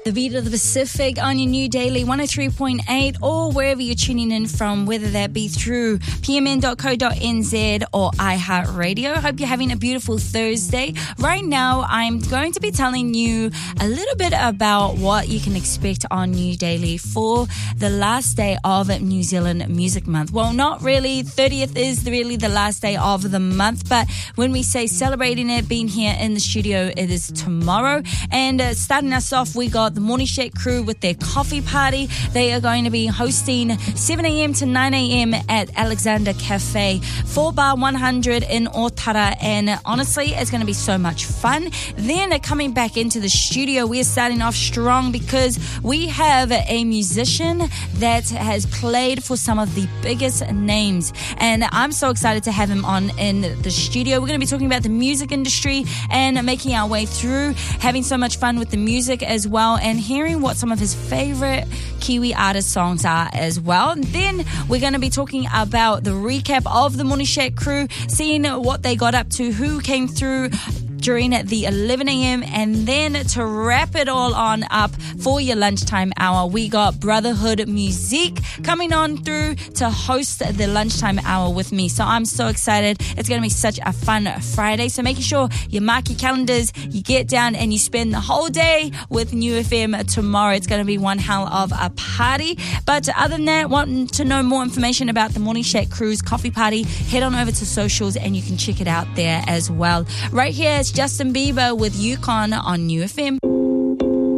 the beat of the Pacific on your new daily 103.8 or wherever you're tuning in from, whether that be through pmn.co.nz or iHeartRadio. Hope you're having a beautiful Thursday. Right now, I'm going to be telling you a little bit about what you can expect on New Daily for the last day of New Zealand Music Month. Well, not really. 30th is really the last day of the month, but when we say celebrating it, being here in the studio, it is tomorrow. And starting us off, we got the Morning Shake crew with their coffee party. They are going to be hosting 7 a.m. to 9 a.m. at Alexander Cafe, 4 Bar 100 in Otara. And honestly, it's going to be so much fun. Then coming back into the studio, we're starting off strong because we have a musician that has played for some of the biggest names. And I'm so excited to have him on in the studio. We're going to be talking about the music industry and making our way through, having so much fun with the music as well, and hearing what some of his favorite Kiwi artist songs are as well. And then we're going to be talking about the recap of the Morning Shake crew, seeing what they got up to, who came through during the 11 a.m. And then to wrap it all on up for your lunchtime hour, we got Brotherhood Music coming on through to host the lunchtime hour with me. So I'm so excited. It's going to be such a fun Friday. So making sure you mark your calendars, you get down and you spend the whole day with New FM tomorrow. It's going to be one hell of a party. But other than that, wanting to know more information about the Morning Shake Crew's coffee party, head on over to socials and you can check it out there as well. Right here, it's Justin Bieber with Yukon on New FM.